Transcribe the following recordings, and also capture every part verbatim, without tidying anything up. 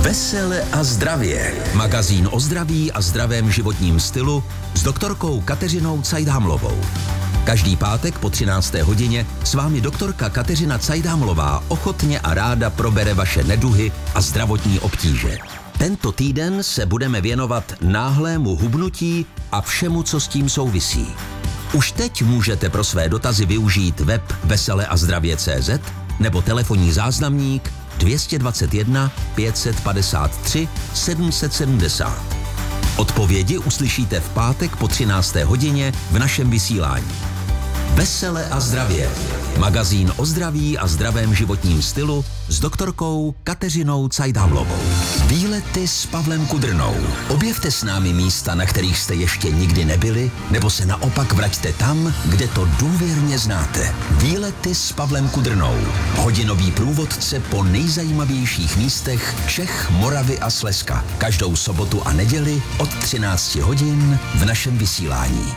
Vesele a zdravě. Magazín o zdraví a zdravém životním stylu s doktorkou Kateřinou Cajdámlovou. Každý pátek po třinácté hodině s vámi doktorka Kateřina Cajdámlová ochotně a ráda probere vaše neduhy a zdravotní obtíže. Tento týden se budeme věnovat náhlému hubnutí a všemu, co s tím souvisí. Už teď můžete pro své dotazy využít web vesele a zdravě tečka cé zet nebo telefonní záznamník dvě stě dvacet jedna pět set padesát tři sedm set sedmdesát. Odpovědi uslyšíte v pátek po třinácté hodině v našem vysílání. Vesele a zdravě. Magazín o zdraví a zdravém životním stylu s doktorkou Kateřinou Cajdámlovou. Výlety s Pavlem Kudrnou. Objevte s námi místa, na kterých jste ještě nikdy nebyli, nebo se naopak vraťte tam, kde to důvěrně znáte. Výlety s Pavlem Kudrnou. Hodinový průvodce po nejzajímavějších místech Čech, Moravy a Slezska. Každou sobotu a neděli od třinácti hodin v našem vysílání.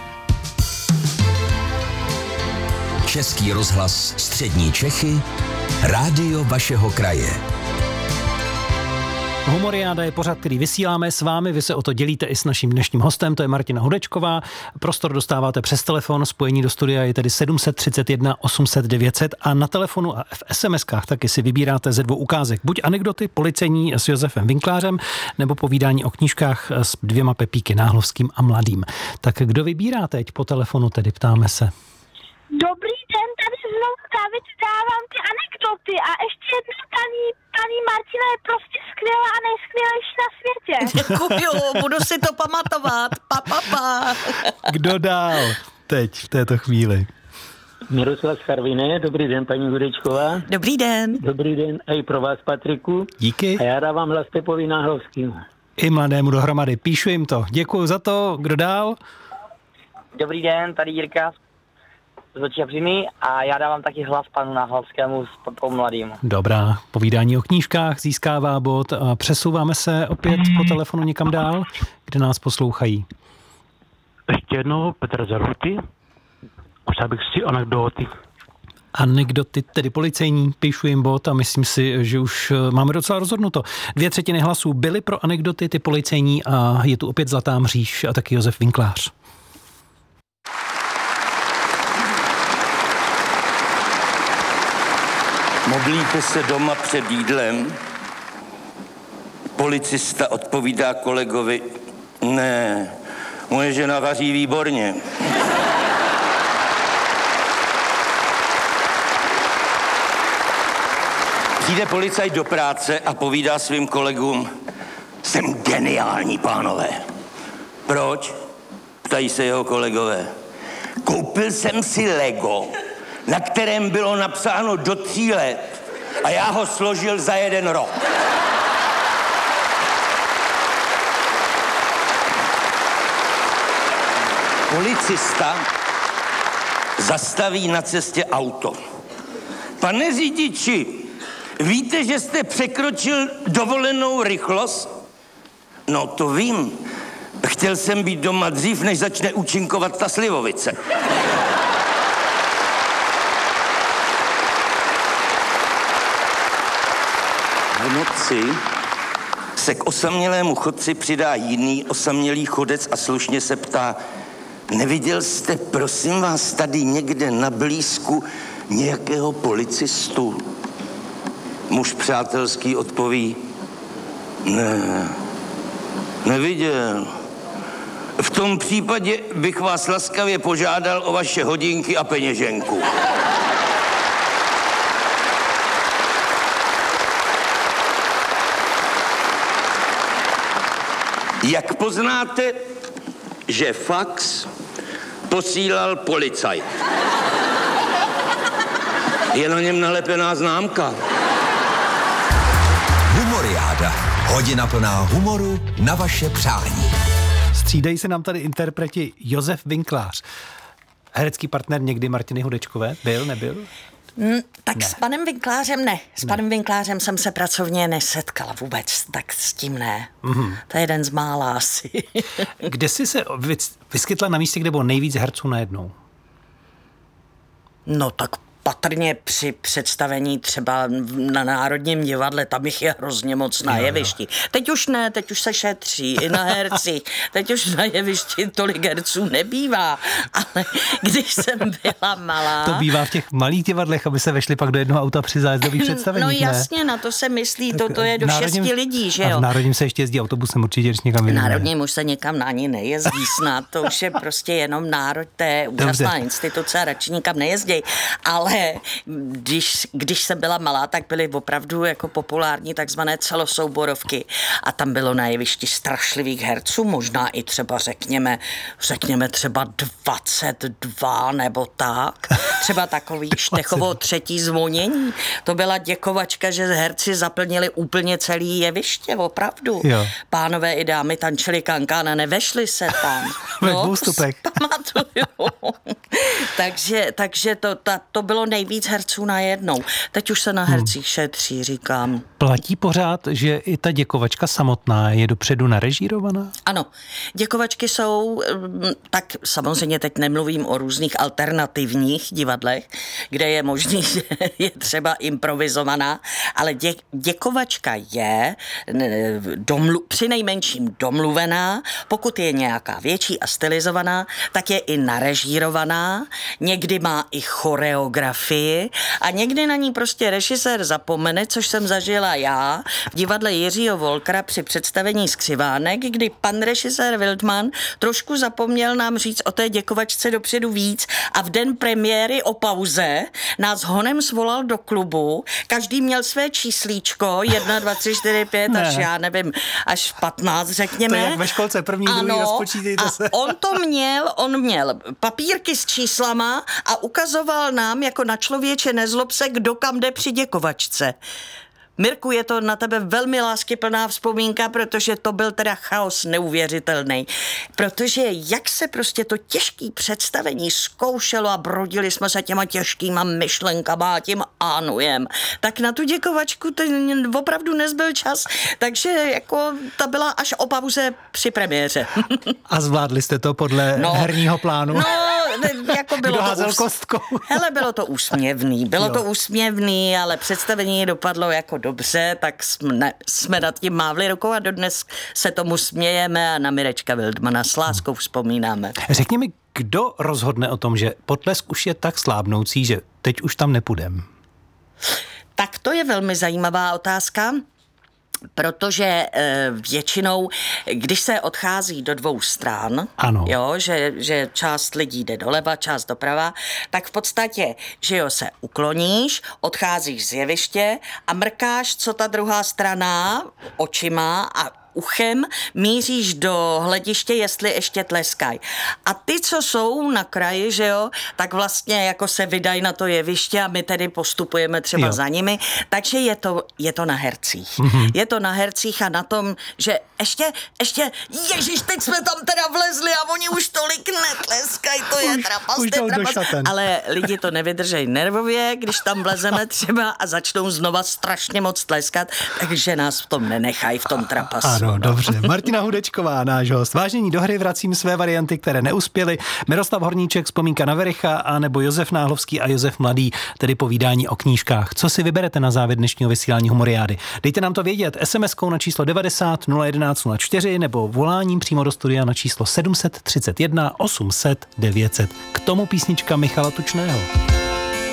Český rozhlas Střední Čechy, rádio vašeho kraje. Humoriáda je pořad, který vysíláme s vámi, vy se o to dělíte i s naším dnešním hostem, to je Martina Hudečková. Prostor dostáváte přes telefon, spojení do studia je tedy sedm set třicet jedna osm set devět set a na telefonu a v es em eskách taky si vybíráte ze dvou ukázek. Buď anekdoty policejní s Josefem Winklářem, nebo povídání o knížkách s dvěma Pepíky, Náhlovským a Mladým. Tak kdo vybírá teď po telefonu, tedy ptáme se. Dobrý den, tady znovu David, dávám ty anekdoty a ještě jedna paní, paní Martina je prostě skvělá a nejskvělejší na světě. Děkuju, budu si to pamatovat. Pa, pa, pa. Kdo dál teď v této chvíli? Miroslav Karviné, dobrý den, paní Hudečková. Dobrý den. Dobrý den a i pro vás, Patriku. Díky. A já dávám hlas Pepovi Náhlovskému. I Mladému dohromady, píšu jim to. Děkuju za to, kdo dál? Dobrý den, tady Jirka z Očepřiny a já dávám taky hlas panu Náhlovskému s Pepou Mladým. Dobrá, povídání o knížkách získává bod a přesouváme se opět po telefonu někam dál, kde nás poslouchají. Ještě jednou Petr Zarhuty. Už bych si anekdoty. Anekdoty, tedy policejní, píšu jim bod a myslím si, že už máme docela rozhodnuto. Dvě třetiny hlasů byly pro anekdoty, ty policejní a je tu opět Zlatá mříž a taky Josef Winklář. Modlíte se doma před jídlem? Policista odpovídá kolegovi: ne, moje žena vaří výborně. Přijde policajt do práce a povídá svým kolegům: jsem geniální, pánové. Proč? Ptají se jeho kolegové. Koupil jsem si Lego, na kterém bylo napsáno do tří let a já ho složil za jeden rok. Policista zastaví na cestě auto. Pane řidiči, víte, že jste překročil dovolenou rychlost? No to vím. Chtěl jsem být doma dřív, než začne účinkovat ta slivovice. V noci se k osamělému chodci přidá jiný osamělý chodec a slušně se ptá: neviděl jste, prosím vás, tady někde na blízku nějakého policistu? Muž přátelský odpoví: ne, neviděl. V tom případě bych vás laskavě požádal o vaše hodinky a peněženku. Jak poznáte, že fax posílal policajt? Je na něm nalepená známka. Humoriáda. Hodina plná humoru na vaše přání. Střídají se nám tady interpreti Josef Winklář. Herecký partner někdy Martiny Hudečkové? Byl, nebyl? Mm, tak ne. S panem Winklářem ne. S ne. panem Winklářem jsem se pracovně nesetkala vůbec, tak s tím ne. Mm-hmm. To je jeden z mála asi. Kde jsi se vyskytla na místě, kde bylo nejvíc herců najednou? No tak patrně při představení třeba na Národním divadle, tam jich je hrozně moc na jevišti. Teď už ne, teď už se šetří i na hercích. Teď už na jevišti tolik herců nebývá, ale když jsem byla malá... To bývá v těch malých divadlech, aby se vešli pak do jednoho auta při zájezdových představeních, No ne? jasně, na to se myslí, to, to je do národním, šesti lidí, že jo? A v Národním se ještě jezdí autobusem určitě, když někam jedeme. Národním už se někam ani nejezdí snad, to už je prostě jenom národ, to je úžasná instituce a radši nikam nejezdí. Ale když, když jsem byla malá, tak byly opravdu jako populární takzvané celosouborovky a tam bylo na jevišti strašlivých herců, možná i třeba řekněme, řekněme třeba dvacet dva nebo tak. Třeba takový Štechovo třetí zvonění. To byla děkovačka, že herci zaplnili úplně celý jeviště, opravdu. Jo. Pánové i dámy tančili kankána, nevešli se tam. No, pamatuju. takže takže to, ta, to bylo nejvíc herců najednou. Teď už se na hercích hmm. šetří, říkám. Platí pořád, že i ta děkovačka samotná je dopředu narežírovaná? Ano. Děkovačky jsou, tak samozřejmě teď nemluvím o různých alternativních divadlech, kde je možný, že je třeba improvizovaná, ale dě, děkovačka je domlu, přinejmenším domluvená, pokud je nějaká větší a stylizovaná, tak je i narežírovaná, někdy má i choreografii a někdy na ní prostě režisér zapomene, což jsem zažila já v divadle Jiřího Volkra při představení Skřivánek, kdy pan režisér Wildman trošku zapomněl nám říct o té děkovačce dopředu víc a v den premiéry o pauze nás honem svolal do klubu, každý měl své číslíčko, jedna, dva, tři, čtyři, pět, až já nevím, až patnáct, řekněme. To je jak ve školce, první, ano, druhý, rozpočítejte se. A on to měl, on měl papírky s číslama a ukazoval nám jako na člověče nezlob se, kdo kam jde při děkovačce. Mirku, je to na tebe velmi láskyplná vzpomínka, protože to byl teda chaos neuvěřitelný. Protože jak se prostě to těžký představení zkoušelo a brodili jsme se těma těžkýma myšlenkama a tím ánujem, tak na tu děkovačku ten opravdu nezbyl čas, takže jako ta byla až o pauze při premiéře. A zvládli jste to podle no, herního plánu? No, jako bylo Kdo to házel ús... kostkou? Hele, bylo to úsměvný, bylo jo. to úsměvný, ale představení dopadlo jako dobře, tak jsme, jsme nad tím mávli rukou a dodnes se tomu smějeme a na Mirečka Wildmana s láskou vzpomínáme. Řekni mi, kdo rozhodne o tom, že Potlesk už je tak slábnoucí, že teď už tam nepůjdem? Tak to je velmi zajímavá otázka. Protože e, většinou, když se odchází do dvou stran, ano. Jo, že, že část lidí jde doleva, část doprava, tak v podstatě, že jo, se ukloníš, odcházíš z jeviště a mrkáš, co ta druhá strana očima a uchem míříš do hlediště, jestli ještě tleskají. A ty, co jsou na kraji, že jo, tak vlastně jako se vydají na to jeviště a my tedy postupujeme třeba jo. za nimi, takže je to, je to na hercích. Mm-hmm. Je to na hercích a na tom, že ještě, ještě, ježiš, teď jsme tam teda vlezli a oni už tolik netleskají, to je trapas, už to je trapas. Ale lidi to nevydržejí nervově, když tam vlezeme třeba a začnou znova strašně moc tleskat, takže nás v tom nenechají, v tom trapasu. Ano, dobře. Martina Hudečková, náš host. Vážení, do hry vracím své varianty, které neuspěly. Miroslav Horníček, Vzpomínka na Vericha, a nebo Josef Náhlovský a Josef Mladý, tedy povídání o knížkách. Co si vyberete na závěr dnešního vysílání Humoriády? Dejte nám to vědět es em eskou na číslo devadesát nula jedenáct nula čtyři nebo voláním přímo do studia na číslo sedm set třicet jedna osm set devět set. K tomu písnička Michala Tučného.